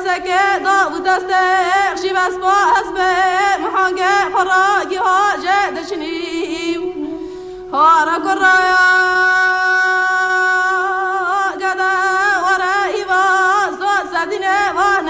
سكت ضاو دستك شباس باسبه محانجة فراجي هاجة دشنيو هارا كرايا قدا ورا إيبا زود سدينة وانا